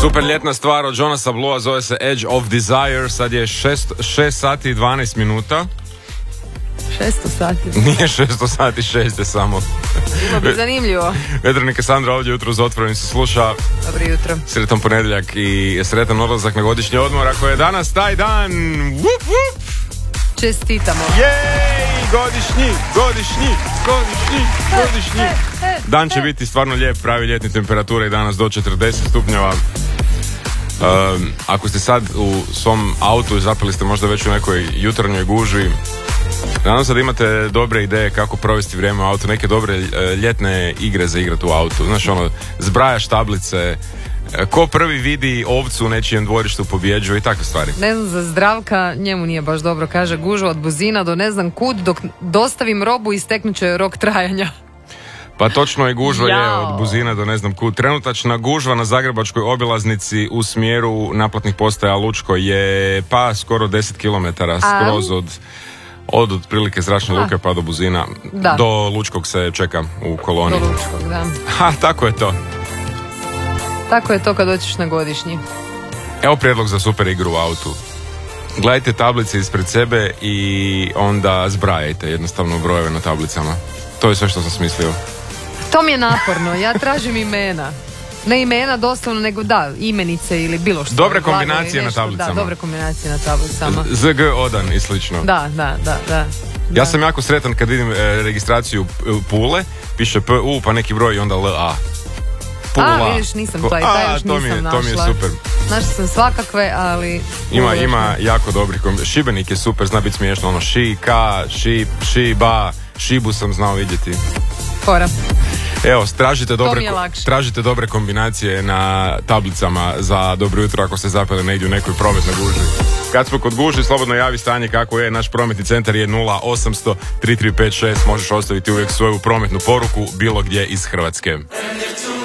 Super ljetna stvar od Jonasa Blua, zove se Edge of Desire. Sad je 6 sati i 12 minuta. 600 sati. Nije 600 sati, 6 je samo. Bilo bi zanimljivo. Vedranik je Sandra ovdje jutro za Otvorenim se sluša. Dobro jutro. Sretan ponedjeljak i sretan odlazak na godišnji odmor. Ako je danas taj dan, vup, vup. Čestitamo. Jej, godišnji. Dan će biti stvarno lijep, pravi ljetni temperature i danas do 40 stupnjeva. Ako ste sad u svom autu i zapeli ste možda već u nekoj jutarnjoj gužvi, nadam se da imate dobre ideje kako provesti vrijeme u autu, neke dobre ljetne igre za igrati u autu. Znaš, ono, zbrajaš tablice, ko prvi vidi ovcu u nečijem dvorištu pobjeđuje i takve stvari. Ne znam, za Zdravka, njemu nije baš dobro, kaže gužva od Buzina do ne znam kud, dok dostavim robu isteknut će rok trajanja. Pa točno je, gužva je od Buzina do ne znam kud. Trenutačna gužva na zagrebačkoj obilaznici u smjeru naplatnih postaja Lučko je pa skoro 10 km skroz od otprilike Zračne luke pa do Buzina. Da. Do Lučkog se čeka u koloni. Do Lučkog, da. Ha, tako je to. Tako je to kad doćiš na godišnji. Evo prijedlog za super igru u autu. Gledajte tablice ispred sebe i onda zbrajajte jednostavno brojeve na tablicama. To je sve što sam smislio. To mi je naporno, ja tražim imena. Ne imena doslovno, nego da, imenice ili bilo što. Dobre kombinacije na tablicama. Da, dobre kombinacije na tablicama. ZG, Odan i slično. Da. Ja sam jako sretan kad vidim registraciju Pule, piše PU pa neki broj i onda LA. Pula. Vidiš, nisam taj još nisam našla. To mi je super. Našla sam svakakve, ali... Ima jako dobrih kombinacija. Šibenik je super, zna biti smiješno. Ono, Šika, Šip, Šiba, Šibu sam znao vidjeti. Fora. Evo, tražite dobre kombinacije na tablicama za dobro jutro ako ste zapeli negdje u nekoj prometnoj gužvi. Kad smo kod gužvi, slobodno javi stanje kako je. Naš prometni centar je 0800 3356. Možeš ostaviti uvijek svoju prometnu poruku bilo gdje iz Hrvatske.